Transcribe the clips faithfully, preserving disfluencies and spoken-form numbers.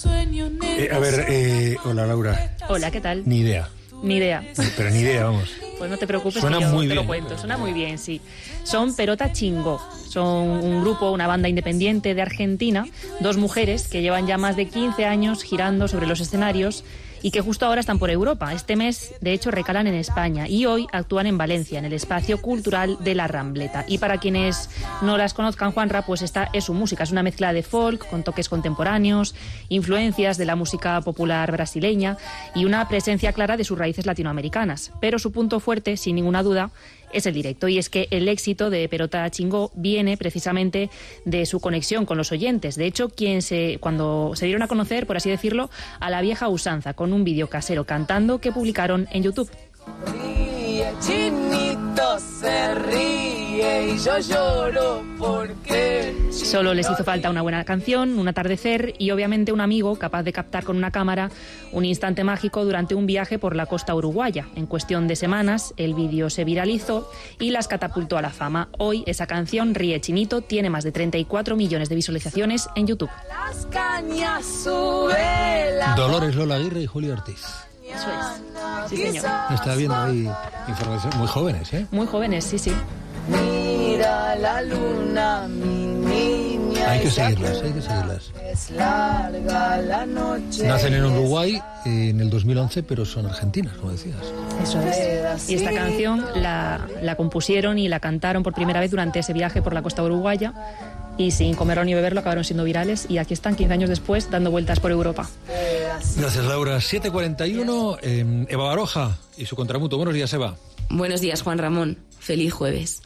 Eh, a ver, eh, hola Laura. Hola, ¿qué tal? Ni idea. Ni idea. Pero ni idea, vamos. Pues no te preocupes, Suena que yo muy te bien. lo cuento. Suena muy bien, sí. Son Perota Chingó. Son un grupo, una banda independiente de Argentina, dos mujeres que llevan ya más de quince años girando sobre los escenarios y que justo ahora están por Europa. Este mes, de hecho, recalan en España y hoy actúan en Valencia, en el Espacio Cultural de la Rambleta. Y para quienes no las conozcan, Juanra, pues esta es su música. Es una mezcla de folk con toques contemporáneos, influencias de la música popular brasileña y una presencia clara de sus raíces latinoamericanas. Pero su punto fuerte, sin ninguna duda, es el directo, y es que el éxito de Perota Chingó viene precisamente de su conexión con los oyentes. De hecho, quien se, cuando se dieron a conocer, por así decirlo, a la vieja usanza, con un vídeo casero cantando que publicaron en YouTube. Ríe, chinito se ríe y yo lloro porque... Solo les hizo falta una buena canción, un atardecer y obviamente un amigo capaz de captar con una cámara un instante mágico durante un viaje por la costa uruguaya. En cuestión de semanas el vídeo se viralizó y las catapultó a la fama. Hoy esa canción, Ríe Chinito, tiene más de treinta y cuatro millones de visualizaciones en YouTube. Las cañas sube la... Dolores Lola Aguirre y Julio Ortiz. Eso es. Sí, señor. Está viendo ahí información. Muy jóvenes, ¿eh? Muy jóvenes, sí, sí. Mira la luna, mi niña. Hay que seguirlas, hay que seguirlas. Es larga la noche. Nacen en Uruguay eh, en el dos mil once, pero son argentinas, como decías. Eso es. Y esta canción la, la compusieron y la cantaron por primera vez durante ese viaje por la costa uruguaya y sin comerlo ni beberlo acabaron siendo virales y aquí están quince años después dando vueltas por Europa. Gracias, Laura. siete cuarenta y uno, eh, Eva Baroja y su contramuto. Buenos días, Eva. Buenos días, Juan Ramón. Feliz jueves.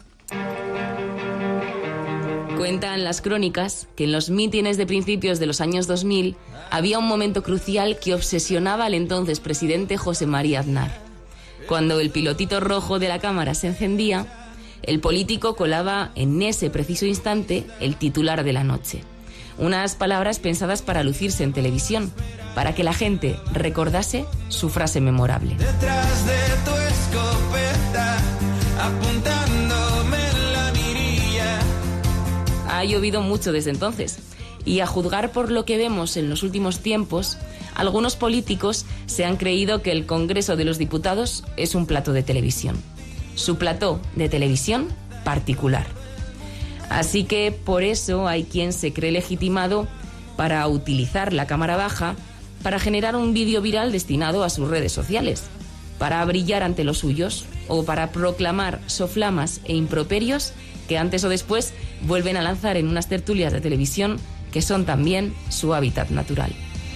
Cuentan las crónicas que en los mítines de principios de los años dos mil había un momento crucial que obsesionaba al entonces presidente José María Aznar. Cuando el pilotito rojo de la cámara se encendía, el político colaba en ese preciso instante el titular de la noche. Unas palabras pensadas para lucirse en televisión, para que la gente recordase su frase memorable. Detrás de tu escopeta, apuntándome en la mirilla. Ha llovido mucho desde entonces, y a juzgar por lo que vemos en los últimos tiempos, algunos políticos se han creído que el Congreso de los Diputados es un plató de televisión. Su plató de televisión particular. Así que por eso hay quien se cree legitimado para utilizar la cámara baja para generar un vídeo viral destinado a sus redes sociales, para brillar ante los suyos o para proclamar soflamas e improperios que antes o después vuelven a lanzar en unas tertulias de televisión que son también su hábitat natural.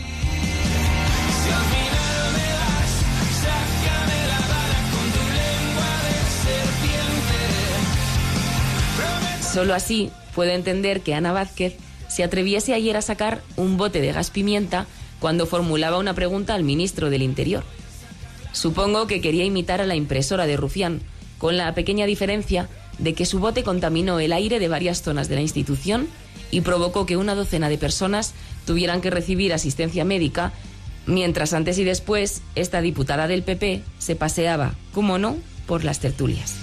Solo así puedo entender que Ana Vázquez se atreviese ayer a sacar un bote de gas pimienta cuando formulaba una pregunta al ministro del Interior. Supongo que quería imitar a la impresora de Rufián, con la pequeña diferencia de que su bote contaminó el aire de varias zonas de la institución y provocó que una docena de personas tuvieran que recibir asistencia médica, mientras antes y después esta diputada del P P se paseaba, como no, por las tertulias.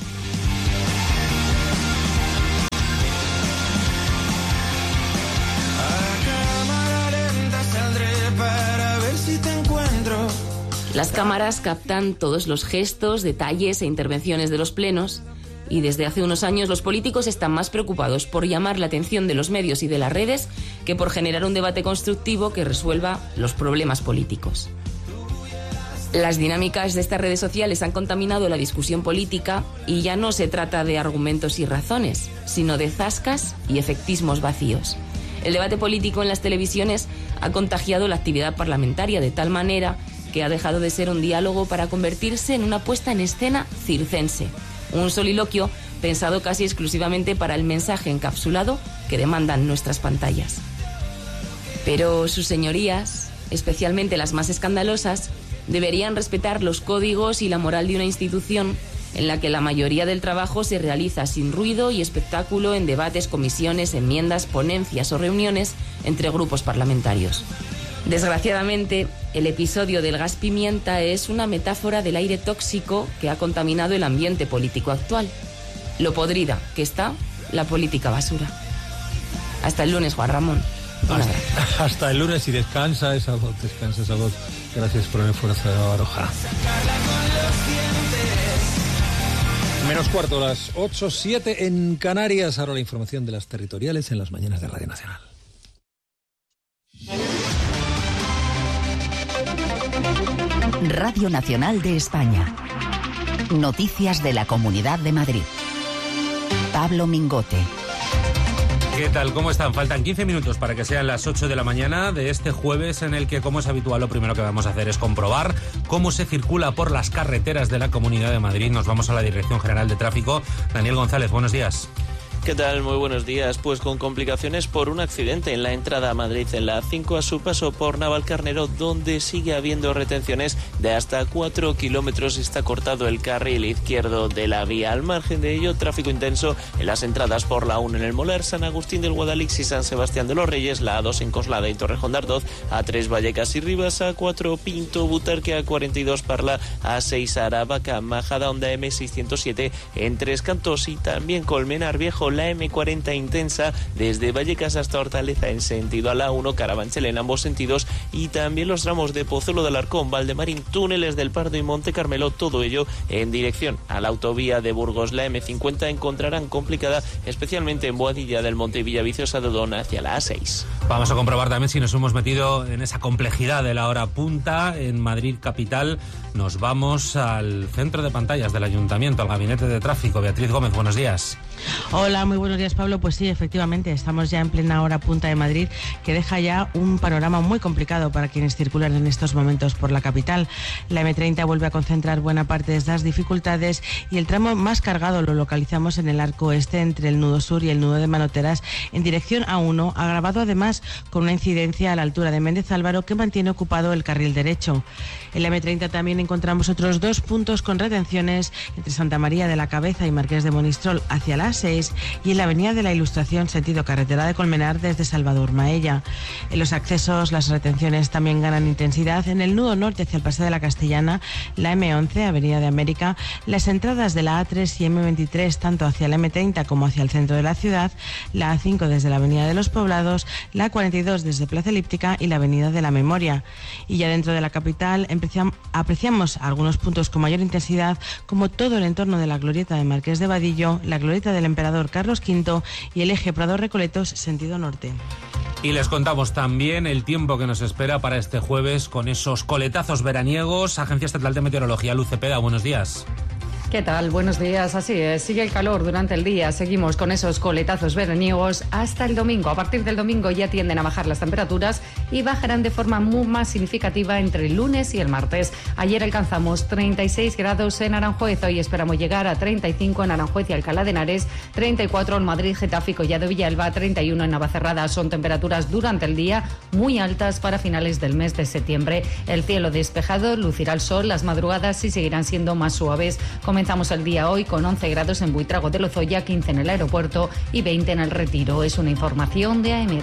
Las cámaras captan todos los gestos, detalles e intervenciones de los plenos y desde hace unos años los políticos están más preocupados por llamar la atención de los medios y de las redes que por generar un debate constructivo que resuelva los problemas políticos. Las dinámicas de estas redes sociales han contaminado la discusión política y ya no se trata de argumentos y razones, sino de zascas y efectismos vacíos. El debate político en las televisiones ha contagiado la actividad parlamentaria de tal manera que ha dejado de ser un diálogo para convertirse en una puesta en escena circense, un soliloquio pensado casi exclusivamente para el mensaje encapsulado que demandan nuestras pantallas. Pero sus señorías, especialmente las más escandalosas, deberían respetar los códigos y la moral de una institución en la que la mayoría del trabajo se realiza sin ruido y espectáculo en debates, comisiones, enmiendas, ponencias o reuniones entre grupos parlamentarios. Desgraciadamente, el episodio del gas pimienta es una metáfora del aire tóxico que ha contaminado el ambiente político actual. Lo podrida que está la política basura. Hasta el lunes, Juan Ramón. Hasta, hasta el lunes y descansa esa voz, descansa esa voz. Gracias por el esfuerzo de Baroja. Menos cuarto, las ocho siete en Canarias. Ahora la información de las territoriales en las mañanas de Radio Nacional. Radio Nacional de España. Noticias de la Comunidad de Madrid. Pablo Mingote. ¿Qué tal? ¿Cómo están? Faltan quince minutos para que sean las ocho de la mañana de este jueves, en el que, como es habitual, lo primero que vamos a hacer es comprobar cómo se circula por las carreteras de la Comunidad de Madrid. Nos vamos a la Dirección General de Tráfico. Daniel González, buenos días. ¿Qué tal? Muy buenos días. Pues con complicaciones por un accidente en la entrada a Madrid en la A cinco a su paso por Navalcarnero, donde sigue habiendo retenciones de hasta cuatro kilómetros. Está cortado el carril izquierdo de la vía. Al margen de ello, tráfico intenso en las entradas por la uno en el Moler, San Agustín del Guadalix y San Sebastián de los Reyes, la A dos en Coslada y Torrejón de Ardoz, A tres Vallecas y Rivas, A cuatro Pinto Butarque, A cuarenta y dos Parla, A seis Aravaca, Majada Honda, M seiscientos siete en Tres Cantos y también Colmenar Viejo, la eme cuarenta intensa desde Vallecas hasta Hortaleza en sentido a la uno, Carabanchel en ambos sentidos, y también los tramos de Pozuelo de Alarcón, Valdemarín, túneles del Pardo y Monte Carmelo, todo ello en dirección a la autovía de Burgos. La eme cincuenta encontrarán complicada especialmente en Boadilla del Monte y Villaviciosa de Odón hacia la A seis. Vamos a comprobar también si nos hemos metido en esa complejidad de la hora punta en Madrid capital. Nos vamos al centro de pantallas del Ayuntamiento, al Gabinete de Tráfico. Beatriz Gómez, buenos días. Hola, muy buenos días, Pablo. Pues sí, efectivamente, estamos ya en plena hora punta de Madrid, que deja ya un panorama muy complicado para quienes circulan en estos momentos por la capital. La eme treinta vuelve a concentrar buena parte de estas dificultades y el tramo más cargado lo localizamos en el arco este, entre el nudo sur y el nudo de Manoteras, en dirección A uno, agravado además con una incidencia a la altura de Méndez Álvaro que mantiene ocupado el carril derecho. En la eme treinta también encontramos otros dos puntos con retenciones entre Santa María de la Cabeza y Marqués de Monistrol hacia la A seis y en la Avenida de la Ilustración sentido carretera de Colmenar desde Salvador Maella. En los accesos las retenciones también ganan intensidad en el nudo norte hacia el Paseo de la Castellana, la eme once, Avenida de América, las entradas de la A tres y eme veintitrés tanto hacia la eme treinta como hacia el centro de la ciudad, la A cinco desde la Avenida de los Poblados, la A cuarenta y dos desde Plaza Elíptica y la Avenida de la Memoria. Y ya dentro de la capital apreciamos algunos puntos con mayor intensidad, como todo el entorno de la glorieta de Marqués de Vadillo, la glorieta del Emperador Carlos quinto y el eje Prado-Recoletos sentido norte. Y les contamos también el tiempo que nos espera para este jueves con esos coletazos veraniegos. Agencia Estatal de Meteorología, Luz Cepeda, buenos días. ¿Qué tal? Buenos días. Así es, sigue el calor durante el día. Seguimos con esos coletazos veraniegos hasta el domingo. A partir del domingo ya tienden a bajar las temperaturas y bajarán de forma muy más significativa entre el lunes y el martes. Ayer alcanzamos treinta y seis grados en Aranjuez. Hoy esperamos llegar a treinta y cinco en Aranjuez y Alcalá de Henares, treinta y cuatro en Madrid, Getafe y Collado Villalba, treinta y uno en Navacerrada. Son temperaturas durante el día muy altas para finales del mes de septiembre. El cielo despejado, lucirá el sol, las madrugadas sí seguirán siendo más suaves. Comenzamos el día hoy con once grados en Buitrago de Lozoya, quince en el aeropuerto y veinte en el Retiro. Es una información de AEMET.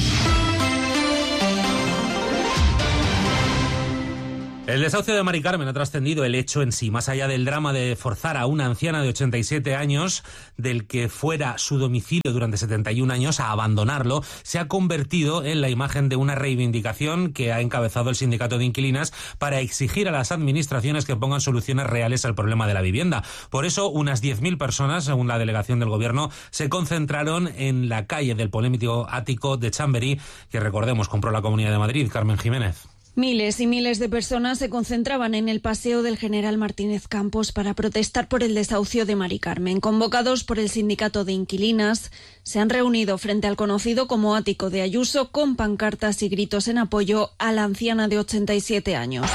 El desahucio de Mari Carmen ha trascendido el hecho en sí, más allá del drama de forzar a una anciana de ochenta y siete años, del que fuera su domicilio durante setenta y un años, a abandonarlo, se ha convertido en la imagen de una reivindicación que ha encabezado el sindicato de inquilinas para exigir a las administraciones que pongan soluciones reales al problema de la vivienda. Por eso, unas diez mil personas, según la delegación del gobierno, se concentraron en la calle del polémico ático de Chamberí, que recordemos compró la Comunidad de Madrid. Carmen Jiménez. Miles y miles de personas se concentraban en el Paseo del General Martínez Campos para protestar por el desahucio de Mari Carmen. Convocados por el sindicato de inquilinas, se han reunido frente al conocido como ático de Ayuso con pancartas y gritos en apoyo a la anciana de ochenta y siete años.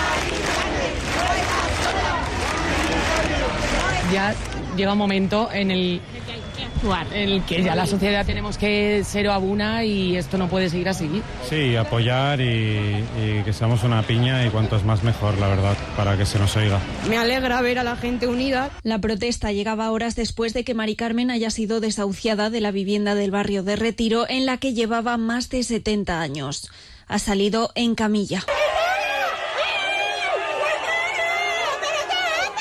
Ya llega un momento en el en el que ya la sociedad tenemos que ser abuna y esto no puede seguir así. Sí, apoyar y, y que seamos una piña y cuantos más mejor, la verdad, para que se nos oiga. Me alegra ver a la gente unida. La protesta llegaba horas después de que Mari Carmen haya sido desahuciada de la vivienda del barrio de Retiro, en la que llevaba más de setenta años. Ha salido en camilla.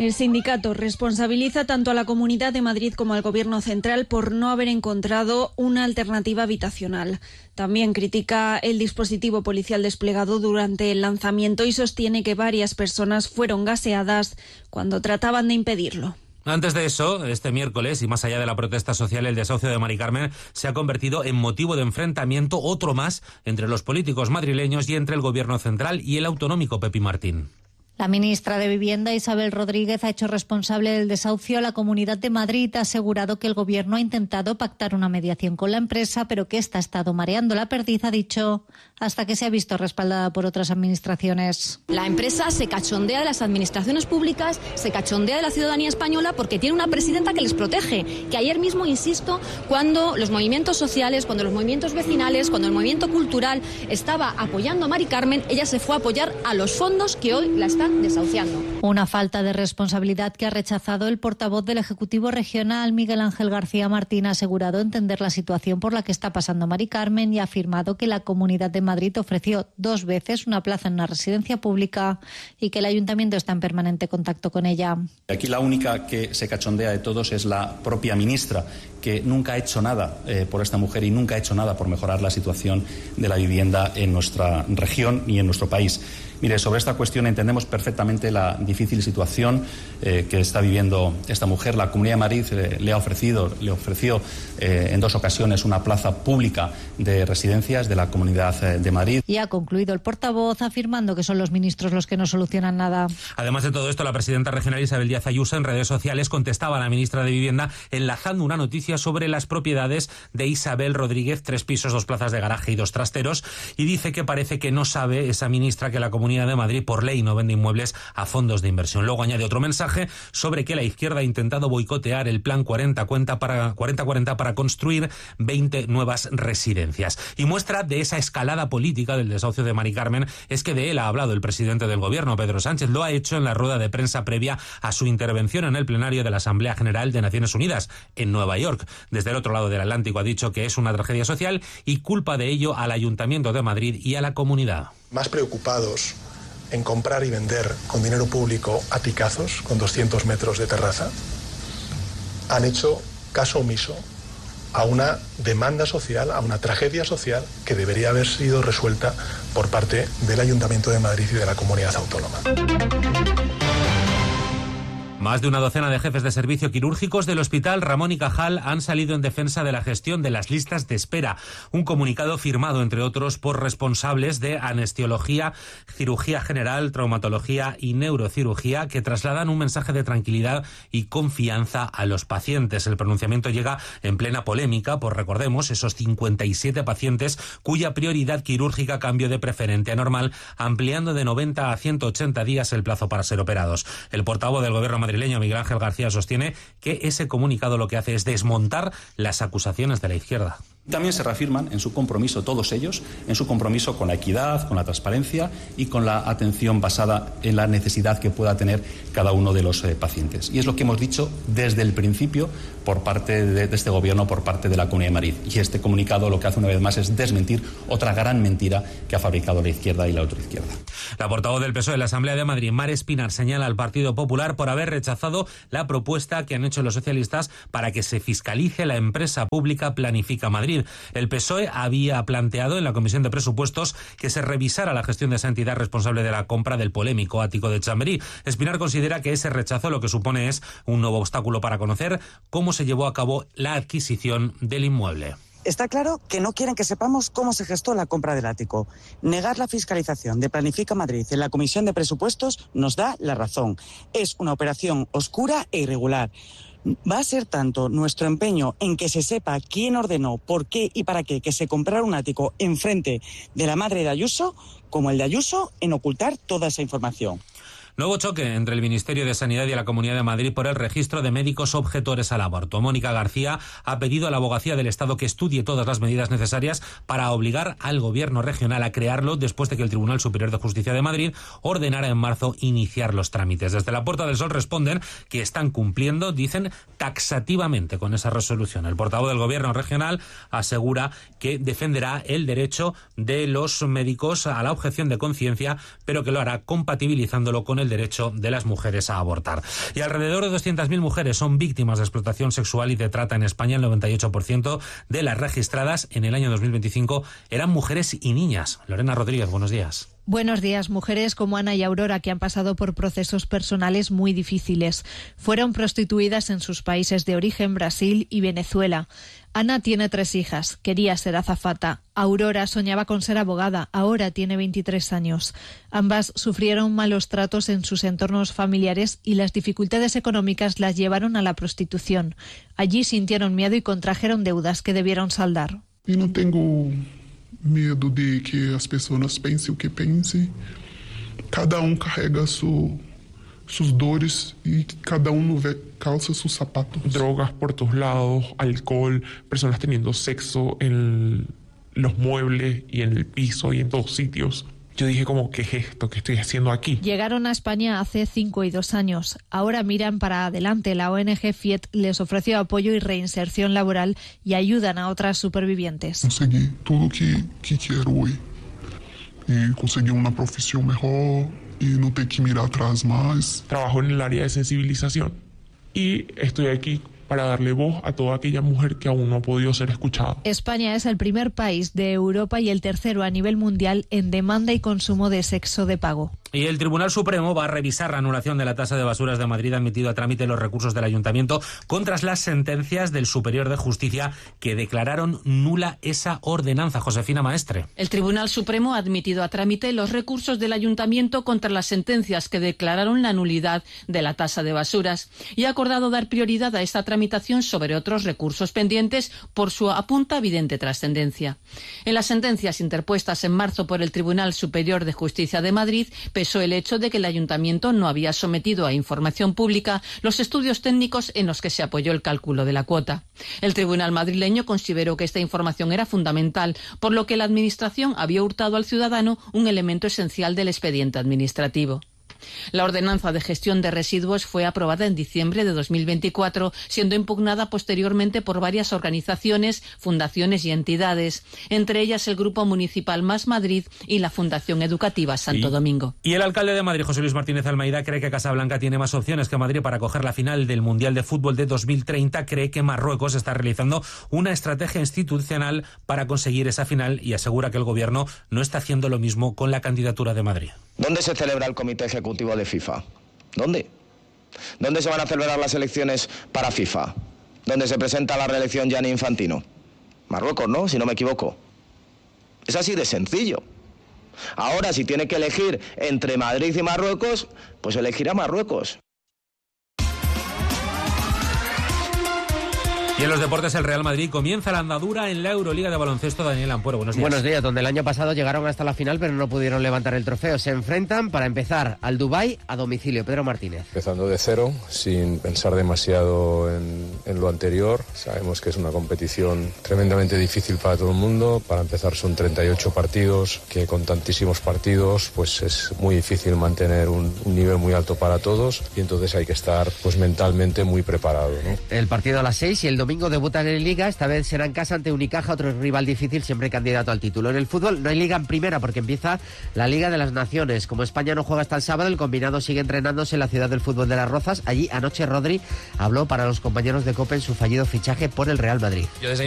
El sindicato responsabiliza tanto a la Comunidad de Madrid como al Gobierno central por no haber encontrado una alternativa habitacional. También critica el dispositivo policial desplegado durante el lanzamiento y sostiene que varias personas fueron gaseadas cuando trataban de impedirlo. Antes de eso, este miércoles, y más allá de la protesta social, el desahucio de Mari Carmen se ha convertido en motivo de enfrentamiento, otro más, entre los políticos madrileños y entre el Gobierno central y el autonómico Pepi Martín. La ministra de Vivienda, Isabel Rodríguez, ha hecho responsable del desahucio a la Comunidad de Madrid. Ha asegurado que el Gobierno ha intentado pactar una mediación con la empresa, pero que ésta ha estado mareando la perdiz, ha dicho, hasta que se ha visto respaldada por otras administraciones. La empresa se cachondea de las administraciones públicas, se cachondea de la ciudadanía española porque tiene una presidenta que les protege. Que ayer mismo, insisto, cuando los movimientos sociales, cuando los movimientos vecinales, cuando el movimiento cultural estaba apoyando a Mari Carmen, ella se fue a apoyar a los fondos que hoy la están desahuciando. Una falta de responsabilidad que ha rechazado el portavoz del Ejecutivo Regional, Miguel Ángel García Martín. Ha asegurado entender la situación por la que está pasando Mari Carmen y ha afirmado que la Comunidad de Madrid ofreció dos veces una plaza en una residencia pública y que el Ayuntamiento está en permanente contacto con ella. Aquí la única que se cachondea de todos es la propia ministra, que nunca ha hecho nada eh, por esta mujer y nunca ha hecho nada por mejorar la situación de la vivienda en nuestra región y en nuestro país. Mire, sobre esta cuestión entendemos perfectamente la difícil situación eh, que está viviendo esta mujer. La Comunidad de Madrid eh, le ha ofrecido, le ofreció eh, en dos ocasiones una plaza pública de residencias de la Comunidad eh, de Madrid. Y ha concluido el portavoz afirmando que son los ministros los que no solucionan nada. Además de todo esto, la presidenta regional Isabel Díaz Ayuso en redes sociales contestaba a la ministra de Vivienda enlazando una noticia sobre las propiedades de Isabel Rodríguez, tres pisos, dos plazas de garaje y dos trasteros, y dice que parece que no sabe esa ministra que la Comunidad de Madrid por ley no vende inmuebles a fondos de inversión. Luego añade otro mensaje sobre que la izquierda ha intentado boicotear el plan cuarenta cuarenta para, cuarenta cuarenta para construir veinte nuevas residencias. Y muestra de esa escalada política del desahucio de Mari Carmen es que de él ha hablado el presidente del Gobierno, Pedro Sánchez. Lo ha hecho en la rueda de prensa previa a su intervención en el plenario de la Asamblea General de Naciones Unidas en Nueva York. Desde el otro lado del Atlántico ha dicho que es una tragedia social y culpa de ello al Ayuntamiento de Madrid y a la comunidad. Más preocupados en comprar y vender con dinero público aticazos con doscientos metros de terraza, han hecho caso omiso a una demanda social, a una tragedia social que debería haber sido resuelta por parte del Ayuntamiento de Madrid y de la Comunidad Autónoma. Más de una docena de jefes de servicio quirúrgicos del Hospital Ramón y Cajal han salido en defensa de la gestión de las listas de espera. Un comunicado firmado, entre otros, por responsables de anestesiología, cirugía general, traumatología y neurocirugía, que trasladan un mensaje de tranquilidad y confianza a los pacientes. El pronunciamiento llega en plena polémica por, recordemos, esos cincuenta y siete pacientes cuya prioridad quirúrgica cambió de preferente a normal, ampliando de noventa a ciento ochenta días el plazo para ser operados. El portavoz del Gobierno madrileño, Miguel Ángel García, sostiene que ese comunicado lo que hace es desmontar las acusaciones de la izquierda. También se reafirman en su compromiso, todos ellos, en su compromiso con la equidad, con la transparencia y con la atención basada en la necesidad que pueda tener cada uno de los eh, pacientes. Y es lo que hemos dicho desde el principio por parte de, de este Gobierno, por parte de la Comunidad de Madrid. Y este comunicado lo que hace una vez más es desmentir otra gran mentira que ha fabricado la izquierda y la ultraizquierda. La portavoz del P S O E en la Asamblea de Madrid, Mar Espinar, señala al Partido Popular por haber rechazado la propuesta que han hecho los socialistas para que se fiscalice la empresa pública Planifica Madrid. El P S O E había planteado en la Comisión de Presupuestos que se revisara la gestión de esa entidad responsable de la compra del polémico ático de Chamberí. Espinar considera que ese rechazo lo que supone es un nuevo obstáculo para conocer cómo se llevó a cabo la adquisición del inmueble. Está claro que no quieren que sepamos cómo se gestó la compra del ático. Negar la fiscalización de Planifica Madrid en la Comisión de Presupuestos nos da la razón. Es una operación oscura e irregular. Va a ser tanto nuestro empeño en que se sepa quién ordenó, por qué y para qué que se comprara un ático enfrente de la madre de Ayuso, como el de Ayuso en ocultar toda esa información. Nuevo choque entre el Ministerio de Sanidad y la Comunidad de Madrid por el registro de médicos objetores al aborto. Mónica García ha pedido a la Abogacía del Estado que estudie todas las medidas necesarias para obligar al Gobierno regional a crearlo después de que el Tribunal Superior de Justicia de Madrid ordenara en marzo iniciar los trámites. Desde la Puerta del Sol responden que están cumpliendo, dicen, taxativamente con esa resolución. El portavoz del Gobierno regional asegura que defenderá el derecho de los médicos a la objeción de conciencia, pero que lo hará compatibilizándolo con el derecho de las mujeres a abortar. Y alrededor de doscientas mil mujeres son víctimas de explotación sexual y de trata en España. El noventa y ocho por ciento de las registradas en el año dos mil veinticinco eran mujeres y niñas. Lorena Rodríguez, buenos días. Buenos días. Mujeres como Ana y Aurora, que han pasado por procesos personales muy difíciles. Fueron prostituidas en sus países de origen, Brasil y Venezuela. Ana tiene tres hijas. Quería ser azafata. Aurora soñaba con ser abogada. Ahora tiene veintitrés años. Ambas sufrieron malos tratos en sus entornos familiares y las dificultades económicas las llevaron a la prostitución. Allí sintieron miedo y contrajeron deudas que debieron saldar. Y no tengo medo de que as pessoas pensem o que pensem. Cada um carrega su, sus dores y cada uno calza sus zapatos. Drogas por todos lados, alcohol, personas teniendo sexo en los muebles y en el piso y en todos sitios. Yo dije como, ¿qué es esto que estoy haciendo aquí? Llegaron a España hace cinco y dos años. Ahora miran para adelante. La O N G FIET les ofreció apoyo y reinserción laboral y ayudan a otras supervivientes. Conseguí todo lo que, que quiero hoy. Y conseguí una profesión mejor y no tengo que mirar atrás más. Trabajo en el área de sensibilización y estoy aquí para darle voz a toda aquella mujer que aún no ha podido ser escuchada. España es el primer país de Europa y el tercero a nivel mundial en demanda y consumo de sexo de pago. Y el Tribunal Supremo va a revisar la anulación de la tasa de basuras de Madrid. Ha admitido a trámite los recursos del Ayuntamiento contra las sentencias del Superior de Justicia que declararon nula esa ordenanza. Josefina Maestre. El Tribunal Supremo ha admitido a trámite los recursos del Ayuntamiento contra las sentencias que declararon la nulidad de la tasa de basuras y ha acordado dar prioridad a esta tramitación sobre otros recursos pendientes por su apunta evidente trascendencia. En las sentencias interpuestas en marzo por el Tribunal Superior de Justicia de Madrid, pesó el hecho de que el Ayuntamiento no había sometido a información pública los estudios técnicos en los que se apoyó el cálculo de la cuota. El Tribunal madrileño consideró que esta información era fundamental, por lo que la Administración había hurtado al ciudadano un elemento esencial del expediente administrativo. La ordenanza de gestión de residuos fue aprobada en diciembre de dos mil veinticuatro, siendo impugnada posteriormente por varias organizaciones, fundaciones y entidades, entre ellas el Grupo Municipal Más Madrid y la Fundación Educativa Santo y, Domingo. Y el alcalde de Madrid, José Luis Martínez Almeida, cree que Casablanca tiene más opciones que Madrid para acoger la final del Mundial de Fútbol de dos mil treinta. Cree que Marruecos está realizando una estrategia institucional para conseguir esa final y asegura que el gobierno no está haciendo lo mismo con la candidatura de Madrid. ¿Dónde se celebra el Comité Ejecutivo de FIFA? ¿Dónde? ¿Dónde se van a celebrar las elecciones para FIFA? ¿Dónde se presenta la reelección Gianni Infantino? Marruecos, ¿no? Si no me equivoco. Es así de sencillo. Ahora, si tiene que elegir entre Madrid y Marruecos, pues elegirá Marruecos. Y en los deportes, el Real Madrid comienza la andadura en la Euroliga de baloncesto. Daniel Ampuero, buenos días. Buenos días, donde el año pasado llegaron hasta la final, pero no pudieron levantar el trofeo. Se enfrentan, para empezar, al Dubái a domicilio. Pedro Martínez. Empezando de cero, sin pensar demasiado en, en lo anterior. Sabemos que es una competición tremendamente difícil para todo el mundo. Para empezar, son treinta y ocho partidos, que con tantísimos partidos, pues es muy difícil mantener un, un nivel muy alto para todos. Y entonces hay que estar, pues, mentalmente muy preparado, ¿no? El partido a las seis y el domingo debutan en Liga. Esta vez será en casa ante Unicaja, otro rival difícil, siempre candidato al título. En el fútbol no hay Liga en primera porque empieza la Liga de las Naciones. Como España no juega hasta el sábado, el combinado sigue entrenándose en la ciudad del fútbol de Las Rozas. Allí anoche Rodri habló para los compañeros de COPE en su fallido fichaje por el Real Madrid. Yo desde